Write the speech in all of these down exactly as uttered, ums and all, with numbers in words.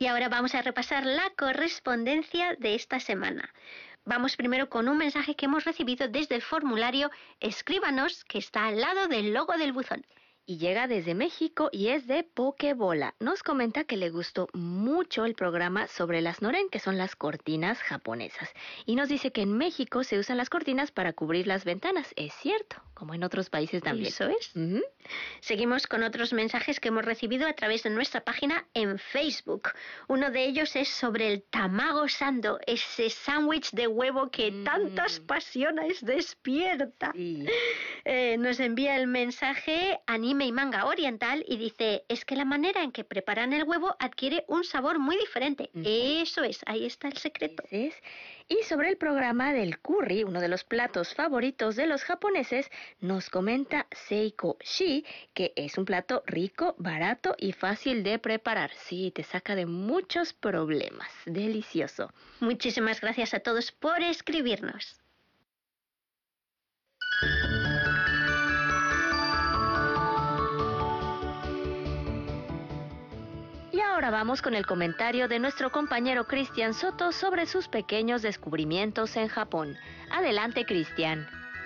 Y ahora vamos a repasar la correspondencia de esta semana. Vamos primero con un mensaje que hemos recibido desde el formulario Escríbanos, que está al lado del logo del buzón. Y llega desde México y es de Pokebola. Nos comenta que le gustó mucho el programa sobre las noren, que son las cortinas japonesas. Y nos dice que en México se usan las cortinas para cubrir las ventanas. Es cierto, como en otros países también. Eso es. Uh-huh. Seguimos con otros mensajes que hemos recibido a través de nuestra página en Facebook. Uno de ellos es sobre el tamago sando, ese sándwich de huevo que mm. tantas pasiones despierta. Sí. Eh, nos envía el mensaje Anime y Manga Oriental y dice, es que la manera en que preparan el huevo adquiere un sabor muy diferente. Uh-huh. Eso es, ahí está el secreto. Es. Y sobre el programa del curry, uno de los platos favoritos de los japoneses, nos comenta Seiko Shi que es un plato rico, barato y fácil de preparar. Sí, te saca de muchos problemas. Delicioso. Muchísimas gracias a todos por escribirnos. Y ahora vamos con el comentario de nuestro compañero Cristian Soto sobre sus pequeños descubrimientos en Japón. Adelante, Cristian.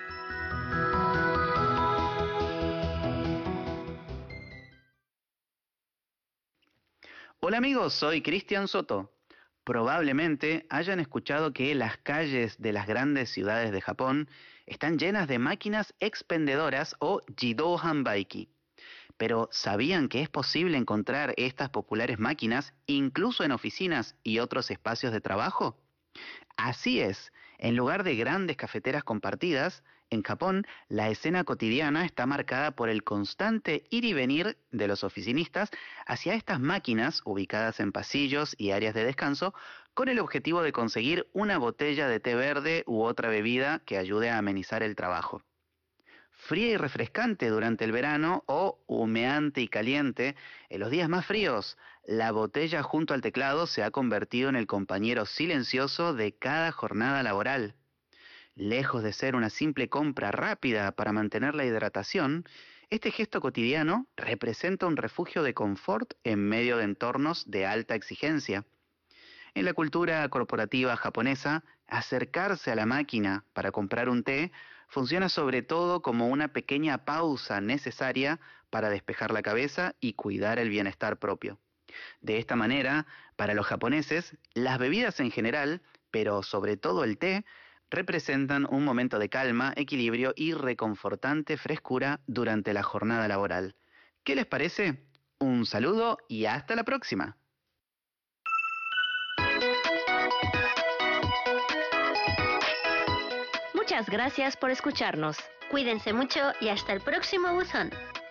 Hola amigos, soy Cristian Soto. Probablemente hayan escuchado que las calles de las grandes ciudades de Japón están llenas de máquinas expendedoras o Jidō Hanbaiki. Pero ¿sabían que es posible encontrar estas populares máquinas incluso en oficinas y otros espacios de trabajo? Así es, en lugar de grandes cafeteras compartidas, en Japón la escena cotidiana está marcada por el constante ir y venir de los oficinistas hacia estas máquinas ubicadas en pasillos y áreas de descanso con el objetivo de conseguir una botella de té verde u otra bebida que ayude a amenizar el trabajo. Fría y refrescante durante el verano o humeante y caliente en los días más fríos, la botella junto al teclado se ha convertido en el compañero silencioso de cada jornada laboral. Lejos de ser una simple compra rápida para mantener la hidratación, este gesto cotidiano representa un refugio de confort en medio de entornos de alta exigencia. En la cultura corporativa japonesa, acercarse a la máquina para comprar un té funciona sobre todo como una pequeña pausa necesaria para despejar la cabeza y cuidar el bienestar propio. De esta manera, para los japoneses, las bebidas en general, pero sobre todo el té, representan un momento de calma, equilibrio y reconfortante frescura durante la jornada laboral. ¿Qué les parece? Un saludo y hasta la próxima. Muchas gracias por escucharnos. Cuídense mucho y hasta el próximo buzón.